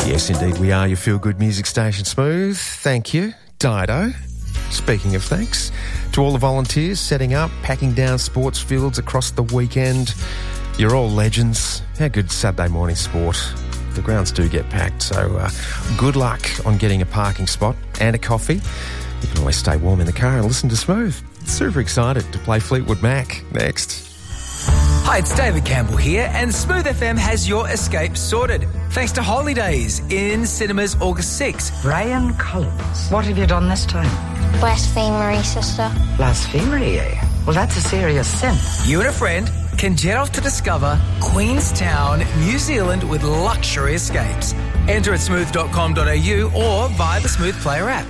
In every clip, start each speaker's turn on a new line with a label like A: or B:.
A: Yes, indeed, we are your feel-good music station, Smooth. Thank you, Dido. Speaking of thanks, to all the volunteers setting up, packing down sports fields across the weekend. You're all legends. How good Saturday morning sport. The grounds do get packed, so good luck on getting a parking spot and a coffee. You can always stay warm in the car and listen to Smooth. Super excited to play Fleetwood Mac next.
B: Hi, it's David Campbell here, and Smooth FM has your escape sorted. Thanks to Holidays in cinemas August 6.
C: Brian Collins, what have you done this time?
D: Blasphemery, sister.
C: Blasphemy, eh? Well, that's a serious sin.
B: You and a friend can jet off to discover Queenstown, New Zealand with luxury escapes. Enter at smooth.com.au or via the Smooth Player app.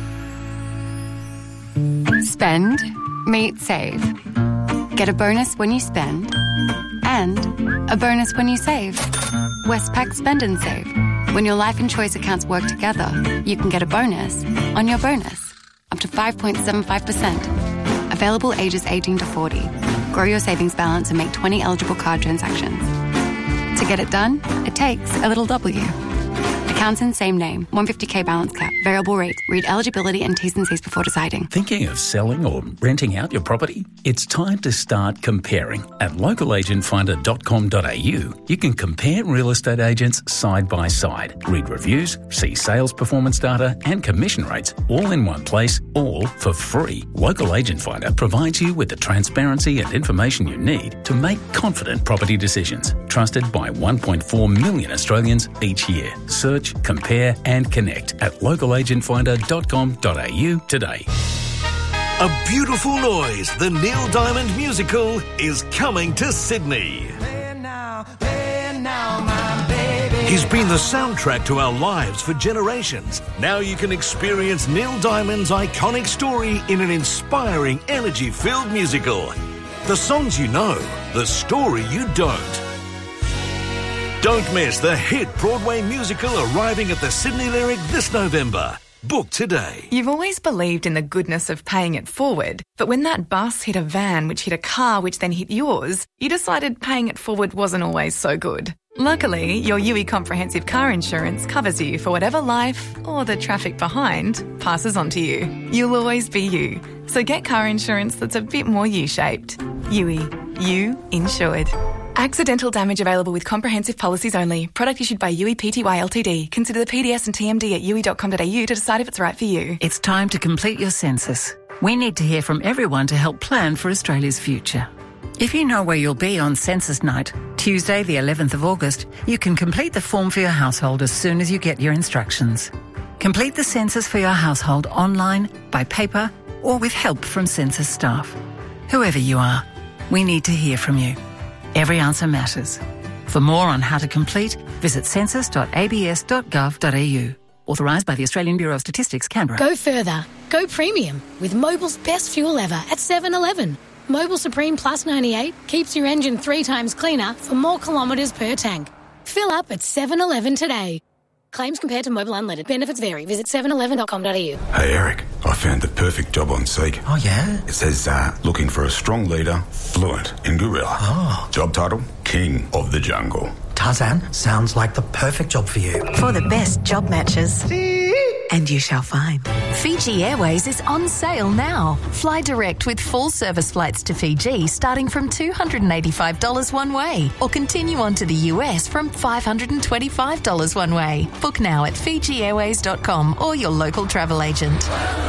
E: Spend, meet, save. Get a bonus when you spend and a bonus when you save. Westpac Spend and Save. When your life and choice accounts work together, you can get a bonus on your bonus, up to 5.75%. Available ages 18 to 40. Grow your savings balance and make 20 eligible card transactions. To get it done, it takes a little W. Accounts in same name. 150k balance cap. Variable rate. Read eligibility and T's and C's before deciding.
F: Thinking of selling or renting out your property? It's time to start comparing. At localagentfinder.com.au, you can compare real estate agents side by side. Read reviews, see sales performance data and commission rates all in one place, all for free. Local Agent Finder provides you with the transparency and information you need to make confident property decisions. Trusted by 1.4 million Australians each year. Search, compare and connect at localagentfinder.com.au today.
G: A Beautiful Noise, the Neil Diamond musical, is coming to Sydney. He's been the soundtrack to our lives for generations. Now you can experience Neil Diamond's iconic story in an inspiring, energy-filled musical. The songs you know, the story you don't. Don't miss the hit Broadway musical arriving at the Sydney Lyric this November. Book today.
H: You've always believed in the goodness of paying it forward, but when that bus hit a van which hit a car which then hit yours, you decided paying it forward wasn't always so good. Luckily, your UE Comprehensive Car Insurance covers you for whatever life, or the traffic behind, passes on to you. You'll always be you. So get car insurance that's a bit more U-shaped. UE. You insured. Accidental damage available with comprehensive policies only. Product issued by UE Pty Ltd. Consider the PDS and TMD at UE.com.au to decide if it's right for you.
I: It's time to complete your census. We need to hear from everyone to help plan for Australia's future. If you know where you'll be on census night, Tuesday the 11th of August, you can complete the form for your household as soon as you get your instructions. Complete the census for your household online, by paper, or with help from census staff. Whoever you are, we need to hear from you. Every answer matters. For more on how to complete, visit census.abs.gov.au. Authorised by the Australian Bureau of Statistics, Canberra.
J: Go further. Go premium with Mobil's best fuel ever at 7-Eleven. Mobil Supreme Plus 98 keeps your engine 3 times cleaner for more kilometres per tank. Fill up at 7-Eleven today. Claims compared to Mobil Unleaded. Benefits vary. Visit 711.com.au.
K: Hey, Eric, I found the perfect job on Seek.
L: Oh, yeah?
K: It says, looking for a strong leader, fluent in gorilla.
L: Oh.
K: Job title, King of the Jungle.
L: Tarzan, sounds like the perfect job for you.
M: For the best job matches. And you shall find. Fiji Airways is on sale now. Fly direct with full service flights to Fiji starting from $285 one way, or continue on to the US from $525 one way. Book now at FijiAirways.com or your local travel agent.